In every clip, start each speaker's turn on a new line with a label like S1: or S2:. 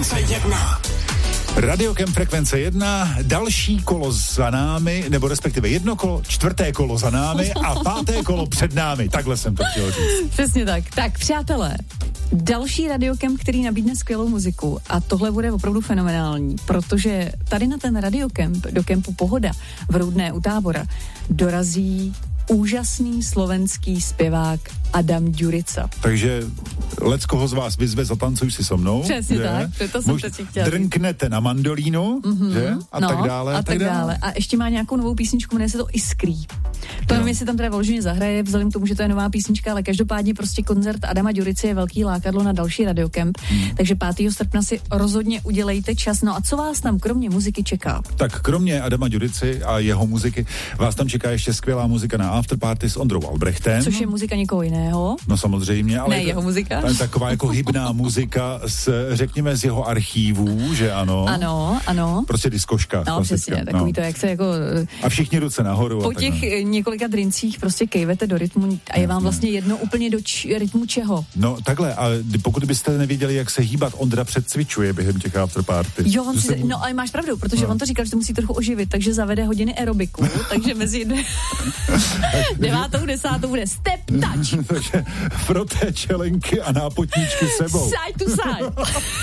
S1: Frekvence 1.
S2: Radiokemp Frekvence 1, další kolo za námi, nebo respektive jedno kolo, čtvrté kolo za námi a páté kolo před námi. Takhle jsem to chtěl říct.
S3: Přesně tak. Tak, přátelé, další Radiokemp, který nabídne skvělou muziku a tohle bude opravdu fenomenální, protože tady na ten Radiokemp, do kempu Pohoda v Roudné u Tábora, dorazí úžasný slovenský zpěvák Adam Ďurica.
S2: Takže leckoho z vás vyzve, zatancuj si so mnou.
S3: Přesně
S2: že?
S3: tak, to jsem přeci chtěla.
S2: Drnknete na mandolínu, že? A
S3: no,
S2: tak dále.
S3: A tak dále. A ještě má nějakou novou písničku, jmenuje se to Iskrý. To nevím, jestli tam teda vyloženě zahraje, vzhledem k tomu, že to je nová písnička, ale každopádně prostě koncert Adama Ďurice je velký lákadlo na další Radiokemp, takže 5. srpna si rozhodně udělejte čas. No a co vás tam kromě muziky čeká?
S2: Tak kromě Adama Ďurici a jeho muziky vás tam čeká ještě skvělá muzika na afterparty s Ondrou Albrechtem.
S3: Což je muzika někoho jiného.
S2: No samozřejmě, ale
S3: ne jeho muzika.
S2: Taková jako hybná muzika řekněme z jeho archívů, že ano.
S3: Ano.
S2: Prostě diskoška.
S3: No přesně, takový to, jak se jako...
S2: A všichni ruce nahoru.
S3: Po těch několika drincích prostě kejvete do rytmu a je vám vlastně jedno úplně do rytmu čeho.
S2: No takhle, a pokud byste nevěděli, jak se hýbat, Ondra předcvičuje během těch afterparty.
S3: Jo, no ale máš pravdu, protože on to říkal, že to musí trochu oživit, takže zavede hodiny aerobiku, takže mezi 9. 10. bude step touch.
S2: Takže froté čelenky a nápotníčky sebou.
S3: Side to side.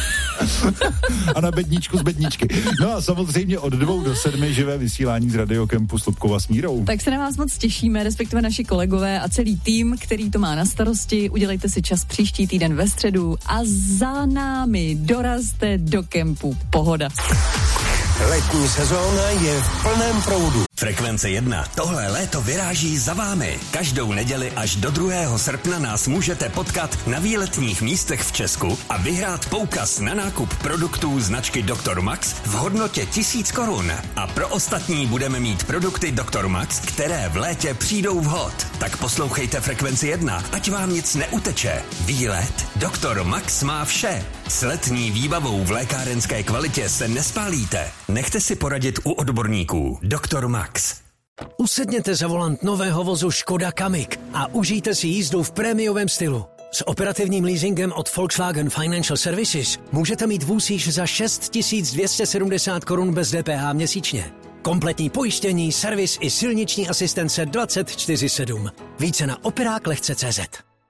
S2: A na bedničku z bedničky. No a samozřejmě od 2 do 7 živé vysílání z Radiokempu s Lubkou a Smírou.
S3: Tak se na vás moc těšíme, respektive naši kolegové a celý tým, který to má na starosti. Udělejte si čas příští týden ve středu a za námi dorazte do kempu Pohoda.
S1: Letní sezóna je v plném proudu.
S4: Frekvence 1. Tohle léto vyráží za vámi. Každou neděli až do 2. srpna nás můžete potkat na výletních místech v Česku a vyhrát poukaz na nákup produktů značky Dr. Max v hodnotě 1000 korun. A pro ostatní budeme mít produkty Dr. Max, které v létě přijdou vhod. Tak poslouchejte Frekvenci 1, ať vám nic neuteče. Výlet Dr. Max má vše. S letní výbavou v lékárenské kvalitě se nespálíte. Nechte si poradit u odborníků. Dr. Max.
S5: Usedněte za volant nového vozu Škoda Kamiq a užijte si jízdu v prémiovém stylu. S operativním leasingem od Volkswagen Financial Services můžete mít vůz již za 6 270 korun bez DPH měsíčně. Kompletní pojištění, servis i silniční asistence 24/7. Více na operák-lehce.cz.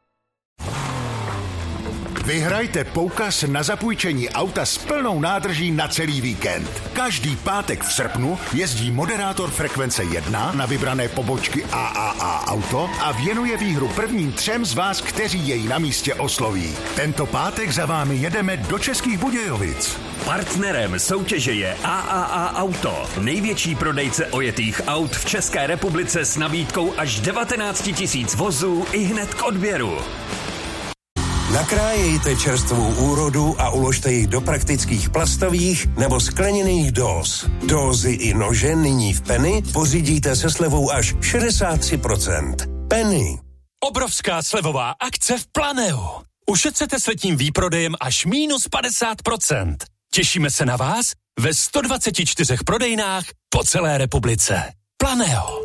S6: Vyhrajte poukaz na zapůjčení auta s plnou nádrží na celý víkend. Každý pátek v srpnu jezdí moderátor Frekvence 1 na vybrané pobočky AAA Auto a věnuje výhru prvním 3 z vás, kteří jej na místě osloví. Tento pátek za vámi jedeme do Českých Budějovic.
S4: Partnerem soutěže je AAA Auto, největší prodejce ojetých aut v České republice s nabídkou až 19 000 vozů i hned k odběru.
S1: Nakrájejte čerstvou úrodu a uložte ji do praktických plastových nebo skleněných dóz. Dózy i nože nyní v Penny pořídíte se slevou až 63%. Penny.
S7: Obrovská slevová akce v Planeu. Ušetřete s letním výprodejem až -50%. Těšíme se na vás ve 124 prodejnách po celé republice. Planeo.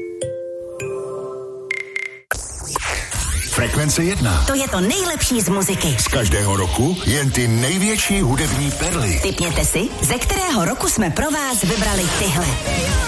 S6: Frekvence 1.
S8: To je to nejlepší z muziky.
S6: Z každého roku jen ty největší hudební perly.
S8: Tipněte si, ze kterého roku jsme pro vás vybrali tyhle.